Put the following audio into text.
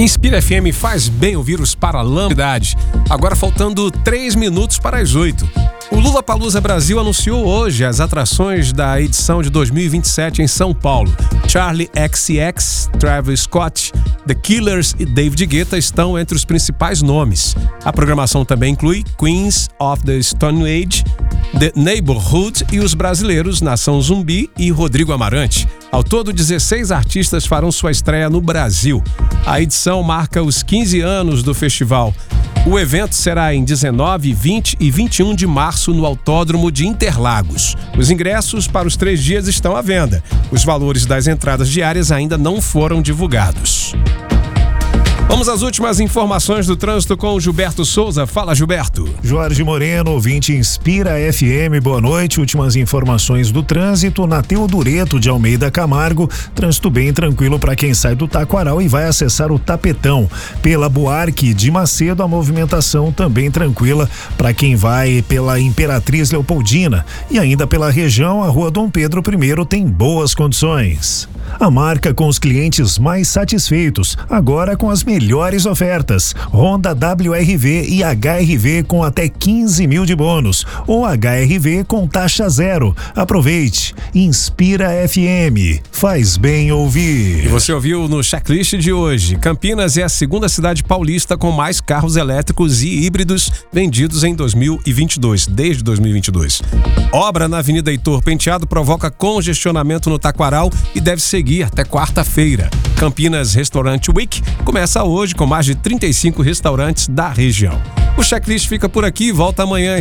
Inspira FM faz bem ouvir os Paralamas. Agora faltando 3 minutos para as 8. O Lollapalooza Brasil anunciou hoje as atrações da edição de 2027 em São Paulo. Charli XCX, Travis Scott, The Killers e David Guetta estão entre os principais nomes. A programação também inclui Queens of the Stone Age, The Neighborhood e os brasileiros Nação Zumbi e Rodrigo Amarante. Ao todo, 16 artistas farão sua estreia no Brasil. A edição marca os 15 anos do festival. O evento será em 19, 20 e 21 de março no Autódromo de Interlagos. Os ingressos para os 3 dias estão à venda. Os valores das entradas diárias ainda não foram divulgados. Vamos às últimas informações do trânsito com o Gilberto Souza. Fala, Gilberto. Jorge Moreno, ouvinte Inspira FM, boa noite. Últimas informações do trânsito na Teodureto de Almeida Camargo. Trânsito bem tranquilo para quem sai do Taquaral e vai acessar o Tapetão. Pela Buarque de Macedo, a movimentação também tranquila para quem vai pela Imperatriz Leopoldina. E ainda pela região, a Rua Dom Pedro I tem boas condições. A marca com os clientes mais satisfeitos, agora com as melhores ofertas. Honda WRV e HRV com até 15 mil de bônus, ou HRV com taxa zero. Aproveite. Inspira FM. Faz bem ouvir. E você ouviu no checklist de hoje. Campinas é a segunda cidade paulista com mais carros elétricos e híbridos vendidos em 2022, desde 2022. Obra na Avenida Heitor Penteado provoca congestionamento no Taquaral e deve seguir até quarta-feira. Campinas Restaurant Week começa hoje com mais de 35 restaurantes da região. O checklist fica por aqui e volta amanhã.